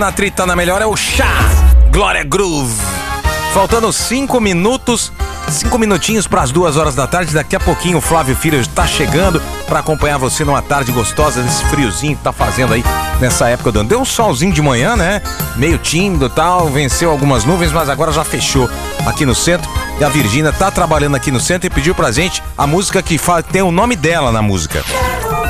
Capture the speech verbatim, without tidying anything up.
Na trita na melhor é o Chá, Glória Groove. Faltando cinco minutos, cinco minutinhos para as duas horas da tarde. Daqui a pouquinho o Flávio Filho está chegando para acompanhar você numa tarde gostosa, nesse friozinho que tá fazendo aí nessa época do ano. Deu um solzinho de manhã, né? Meio tímido e tal, venceu algumas nuvens, mas agora já fechou aqui no centro. E a Virgínia tá trabalhando aqui no centro e pediu pra gente a música que fala, tem o nome dela na música.